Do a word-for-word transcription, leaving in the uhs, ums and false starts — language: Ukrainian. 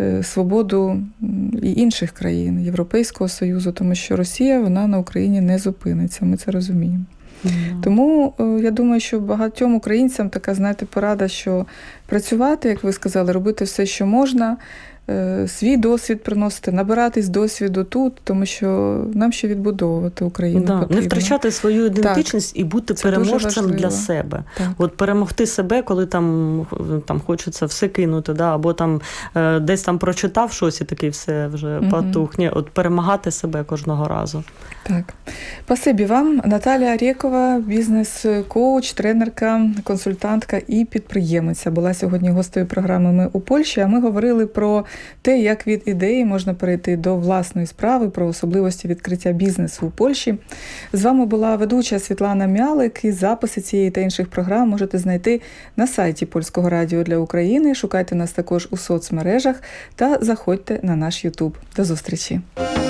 свободу і інших країн, Європейського Союзу, тому що Росія, вона на Україні не зупиниться, ми це розуміємо. Mm-hmm. Тому я думаю, що багатьом українцям така, знаєте, порада, що працювати, як ви сказали, робити все, що можна, свій досвід приносити, набиратись досвіду тут, тому що нам ще відбудовувати Україну да, потрібно. Не втрачати свою ідентичність так, і бути переможцем для себе. Так. От перемогти себе, коли там, там хочеться все кинути, да, або там десь там прочитав щось і такий все вже угу. потухне. От перемагати себе кожного разу. Так. Спасибі вам. Наталія Рєкова, бізнес-коуч, тренерка, консультантка і підприємиця, була сьогодні гостею програми «Ми у Польщі», а ми говорили про те, як від ідеї можна перейти до власної справи, про особливості відкриття бізнесу у Польщі. З вами була ведуча Світлана Мялик, і записи цієї та інших програм можете знайти на сайті Польського радіо для України. Шукайте нас також у соцмережах та заходьте на наш Ютуб. До зустрічі!